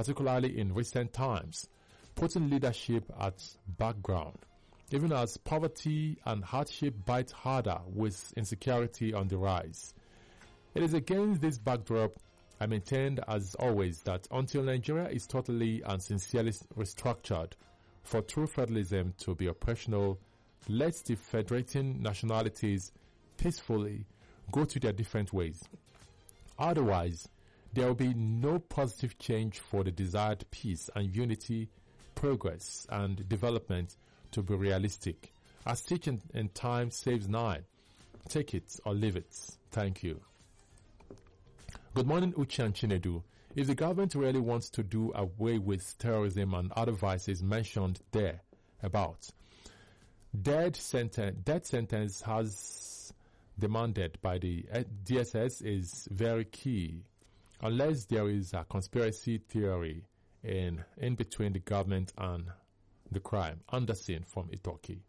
particularly in recent times, putting leadership at background, even as poverty and hardship bite harder with insecurity on the rise. It is against this backdrop I maintained, as always, that until Nigeria is totally and sincerely restructured for true federalism to be operational, let the federating nationalities peacefully go to their different ways. Otherwise, there will be no positive change for the desired peace and unity, progress and development to be realistic. As teaching in time saves 9. Take it or leave it. Thank you. Good morning, Uche and Chinedu. If the government really wants to do away with terrorism and other vices mentioned there about, death sentence has demanded by the DSS is very key, unless there is a conspiracy theory in between the government and the crime. Anderson from Itoki.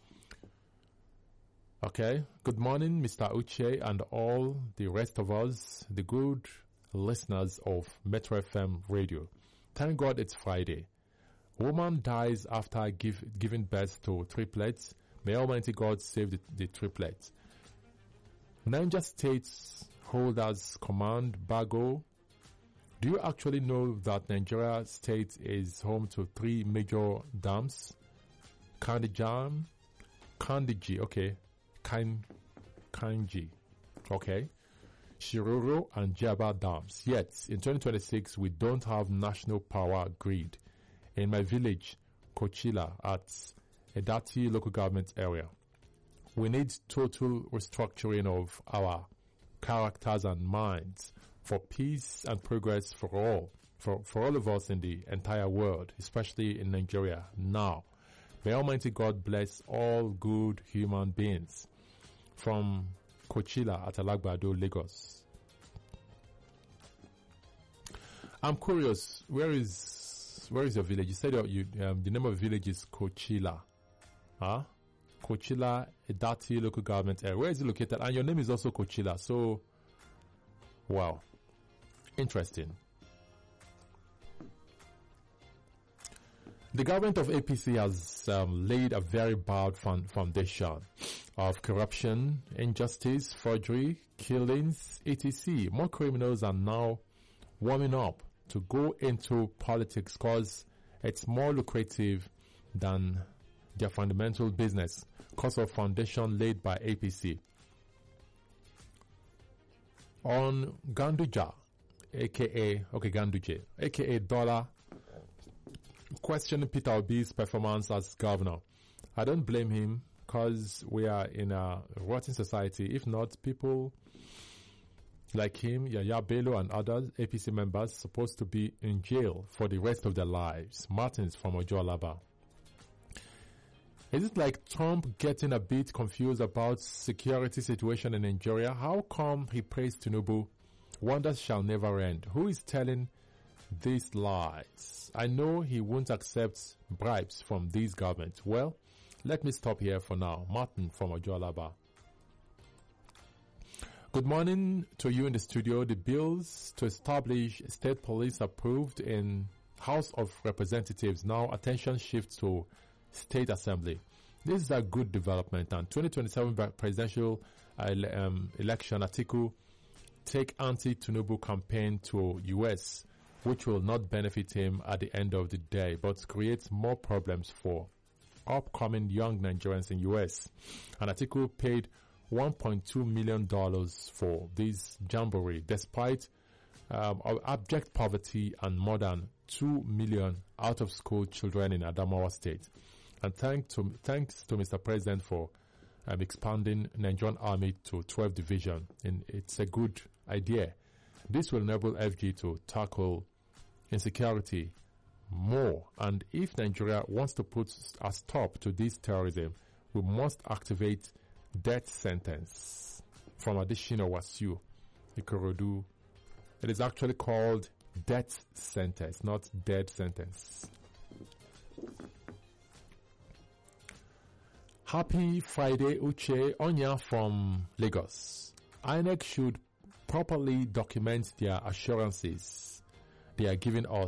Okay, good morning, Mr. Uche and all the rest of us, the good listeners of Metro FM radio. Thank God it's Friday. Woman dies after giving birth to triplets. May Almighty God save the triplets. Niger State's holders command Bago. Do you actually know that Nigeria State is home to 3 major dams? Kandiji, okay. Kanji, okay, Shiroro and Jaba dams. Yet, in 2026, we don't have national power grid. In my village, Kochila, at Edati local government area, we need total restructuring of our characters and minds for peace and progress for all of us in the entire world, especially in Nigeria now. May Almighty God bless all good human beings. From Kochila at Alagbado, Lagos. I'm curious, where is your village? You said the name of the village is Kochila. Huh? Kochila, Edati local government area. Where is it located? And your name is also Kochila. So, wow. Interesting. The government of APC has laid a very bad foundation of corruption, injustice, forgery, killings, etc. More criminals are now warming up to go into politics because it's more lucrative than their fundamental business because of foundation laid by APC. On Ganduja, aka Dollar, questioning Peter Obi's performance as governor. I don't blame him because we are in a rotten society. If not, people like him, Yaya Bello and others, APC members, supposed to be in jail for the rest of their lives. Martins from Ojo-Alaba. Is it like Trump getting a bit confused about security situation in Nigeria? How come he praised Tinubu? Wonders shall never end. Who is telling these lies? I know he won't accept bribes from these governments. Well, let me stop here for now. Martin from Ojo-Alaba. Good morning to you in the studio. The bills to establish state police approved in House of Representatives. Now attention shifts to State Assembly. This is a good development, and 2027 presidential election Atiku take anti-Tinubu campaign to US, which will not benefit him at the end of the day, but creates more problems for upcoming young Nigerians in US. And Atiku paid $1.2 million for this jamboree, despite abject poverty and more than 2 million out-of-school children in Adamawa State. And thanks to Mr. President for expanding Nigerian Army to 12 division. And it's a good idea. This will enable FG to tackle insecurity more. And if Nigeria wants to put a stop to this terrorism, we must activate death sentence. From Adishino Wasiu, Ikorodu. It is actually called death sentence, not dead sentence. Happy Friday, Uche Onya from Lagos. INEC should properly document their assurances they are giving us